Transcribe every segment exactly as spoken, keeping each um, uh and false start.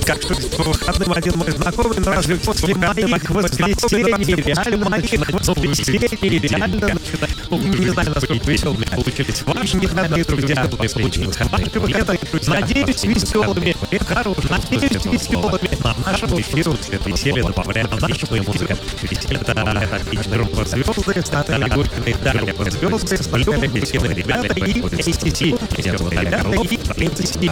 Как что по выходным один мой знакомый, но разве после моих воскресений реально моих воскресений реально не знаю, насколько веселыми получились ваши недавние друзья. Получилось хорошо, надеюсь, веселыми. Хорош, надеюсь, веселыми. На нашему эфиру цвет веселья добавляет отличную музыку. Веселье — это отличный рок-звезды, Наталья Гуркина и Дарья звезды, спортивные веселые ребята и эй си си. Ребята и эй си си.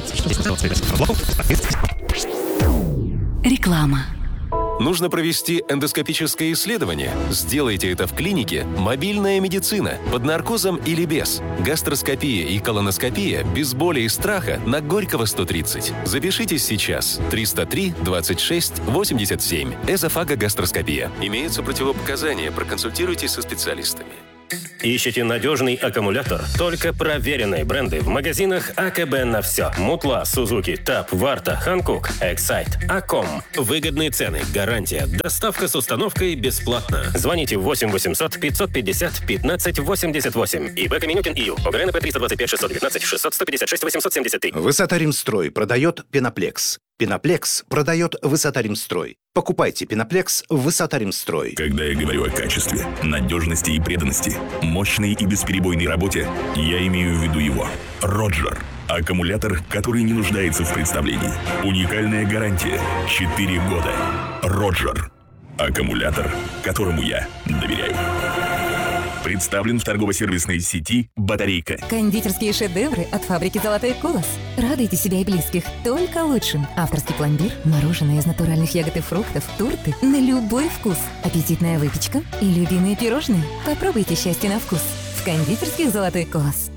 Реклама. Нужно провести эндоскопическое исследование? Сделайте это в клинике «Мобильная медицина» под наркозом или без. Гастроскопия и колоноскопия без боли и страха на Горького сто тридцать. Запишитесь сейчас. триста три двадцать шесть восемьдесят семь. Эзофагогастроскопия. Имеются противопоказания. Проконсультируйтесь со специалистами. Ищите надежный аккумулятор? Только проверенные бренды в магазинах АКБ на все. Мутла, Сузуки, Таб, Варта, Ханкук, Эксайт, Аком. Выгодные цены, гарантия, доставка с установкой бесплатно. Звоните восемь восемьсот пятьсот пятьдесят пятнадцать восемьдесят восемь. ИБ Каменюкин ИЮ. ОГРНП триста двадцать пять шестьсот девятнадцать шестьсот сто пятьдесят шесть восемьсот семьдесят три. Высота-Римстрой продает Пеноплекс. Пеноплекс продает Высота-Римстрой. Покупайте Пеноплекс в Высота-Римстрой. Когда я говорю о качестве, надежности и преданности, мощной и бесперебойной работе, я имею в виду его. Роджер. Аккумулятор, который не нуждается в представлении. Уникальная гарантия. четыре года. Роджер. Аккумулятор, которому я доверяю. Представлен в торгово-сервисной сети «Батарейка». Кондитерские шедевры от фабрики «Золотой колос». Радуйте себя и близких только лучшим. Авторский пломбир, мороженое из натуральных ягод и фруктов, торты на любой вкус, аппетитная выпечка и любимые пирожные. Попробуйте счастье на вкус в кондитерских «Золотой колос».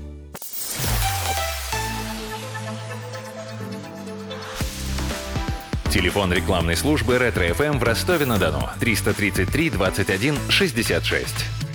Телефон рекламной службы «Ретро-эф эм» в Ростове-на-Дону триста тридцать три двадцать один шестьдесят шесть.